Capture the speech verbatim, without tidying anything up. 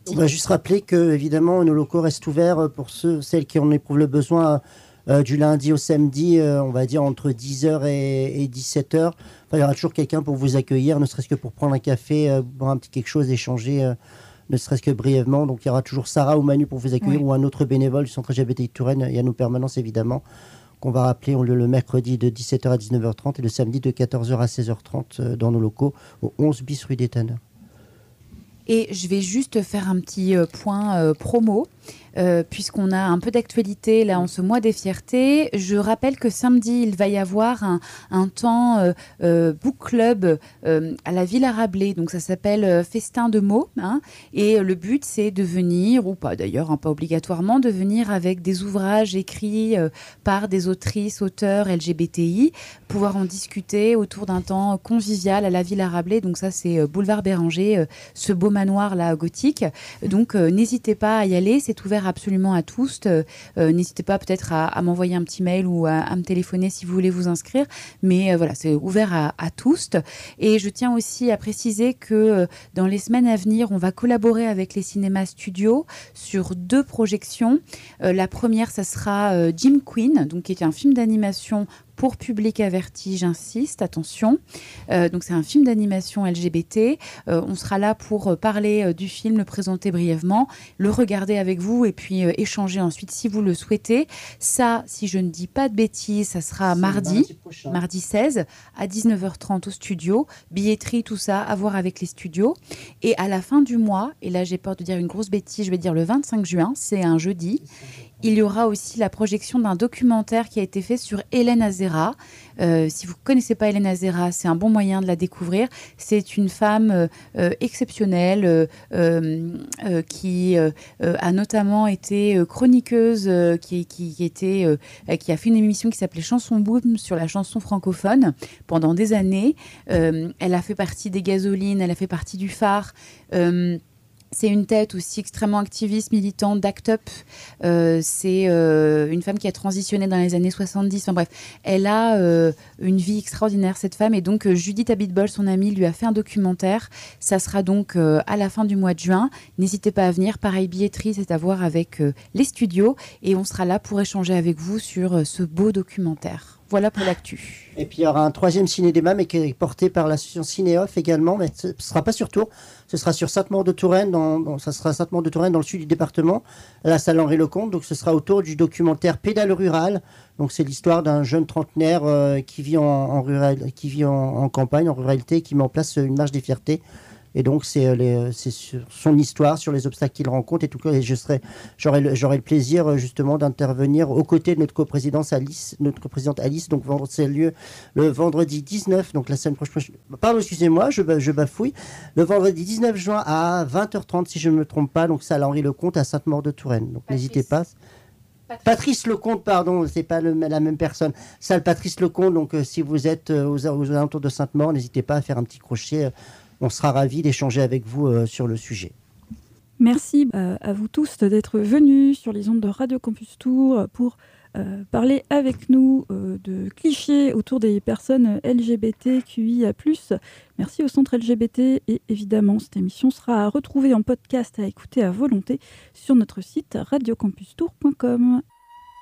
On va juste rappeler que, évidemment, nos locaux restent ouverts pour ceux, celles qui en éprouvent le besoin euh, du lundi au samedi, euh, on va dire entre dix heures et, et dix-sept heures. Enfin, il y aura toujours quelqu'un pour vous accueillir, ne serait-ce que pour prendre un café, euh, boire un petit quelque chose, échanger, euh, ne serait-ce que brièvement. Donc, il y aura toujours Sarah ou Manu pour vous accueillir, Ouais. ou un autre bénévole du Centre L G B T I de Touraine. Il y a nos permanences, évidemment, qu'on va rappeler on, le, le mercredi de dix-sept heures à dix-neuf heures trente et le samedi de quatorze heures à seize heures trente euh, dans nos locaux, au onze bis rue des Tanneurs. Et je vais juste faire un petit euh, point euh, promo. Euh, puisqu'on a un peu d'actualité là en ce mois des fiertés. Je rappelle que samedi, il va y avoir un, un temps euh, euh, book club euh, à la Villa Rabelais. Donc ça s'appelle euh, Festin de mots. Hein, et le but, c'est de venir, ou pas d'ailleurs, hein, pas obligatoirement, de venir avec des ouvrages écrits euh, par des autrices, auteurs L G B T I, pouvoir en discuter autour d'un temps convivial à la Villa Rabelais. Donc ça, c'est euh, boulevard Béranger, euh, ce beau manoir là gothique. Donc euh, n'hésitez pas à y aller, c'est ouvert absolument à tous. Euh, n'hésitez pas peut-être à, à m'envoyer un petit mail ou à, à me téléphoner si vous voulez vous inscrire. Mais euh, voilà, c'est ouvert à, à tous. Et je tiens aussi à préciser que euh, dans les semaines à venir, on va collaborer avec les cinémas studios sur deux projections. Euh, la première, ça sera euh, Jim Queen, donc, qui est un film d'animation pour public averti, j'insiste, attention. Euh, donc c'est un film d'animation L G B T. Euh, on sera là pour parler euh, du film, le présenter brièvement, le regarder avec vous et puis euh, échanger ensuite si vous le souhaitez. Ça, si je ne dis pas de bêtises, ça sera mardi, mardi, mardi seize à dix-neuf heures trente au studio. Billetterie, tout ça, à voir avec les studios. Et à la fin du mois, et là j'ai peur de dire une grosse bêtise, je vais dire le vingt-cinq juin, c'est un jeudi, il y aura aussi la projection d'un documentaire qui a été fait sur Hélène Azera. Euh, si vous ne connaissez pas Hélène Azera, c'est un bon moyen de la découvrir. C'est une femme euh, euh, exceptionnelle euh, euh, qui euh, a notamment été chroniqueuse, euh, qui, qui, qui, était, euh, qui a fait une émission qui s'appelait Chanson Boom sur la chanson francophone pendant des années. Euh, elle a fait partie des Gasolines, elle a fait partie du Phare. Euh, C'est une tête aussi extrêmement activiste, militante, d'Act Up. Euh, c'est euh, une femme qui a transitionné dans les années soixante-dix. Enfin bref, elle a euh, une vie extraordinaire, cette femme. Et donc, euh, Judith Abitbol, son amie, lui a fait un documentaire. Ça sera donc euh, à la fin du mois de juin. N'hésitez pas à venir. Pareil, billetterie, c'est à voir avec euh, les studios. Et on sera là pour échanger avec vous sur euh, ce beau documentaire. Voilà pour l'actu. Et puis il y aura un troisième ciné-débat, mais qui est porté par l'association Cinéoff également, mais ce ne sera pas sur Tours, ce sera sur Sainte-Maure-de-Touraine, dans, dans, ça sera Sainte-Maure-de-Touraine dans le sud du département, à la salle Henri-Lecomte, donc ce sera autour du documentaire Pédale rurale, donc c'est l'histoire d'un jeune trentenaire euh, qui vit, en, en, rural, qui vit en, en campagne, en ruralité, qui met en place une marche des fiertés. Et donc, c'est, les, c'est sur son histoire, sur les obstacles qu'il rencontre. Et tout cas, et je serai, j'aurai, le, j'aurai le plaisir, justement, d'intervenir aux côtés de notre coprésidente Alice. Notre coprésidente Alice. Donc, c'est lieu le vendredi dix-neuf, donc la semaine prochaine. Pardon, excusez-moi, je, je bafouille. Le vendredi dix-neuf juin à vingt heures trente, si je ne me trompe pas. Donc, salle Henri-Lecomte à Sainte-Maure-de-Touraine. Donc, Patrice. N'hésitez pas. Patrice, Patrice Lecomte, pardon, c'est pas le, la même personne. Salle Patrice Lecomte. Donc, euh, si vous êtes euh, aux, aux alentours de Sainte-Maure, n'hésitez pas à faire un petit crochet. Euh, On sera ravis d'échanger avec vous euh, sur le sujet. Merci euh, à vous tous d'être venus sur les ondes de Radio Campus Tours pour euh, parler avec nous euh, de clichés autour des personnes L G B T Q I A plus. Merci au Centre L G B T et évidemment, cette émission sera à retrouver en podcast à écouter à volonté sur notre site radio campus tours point com.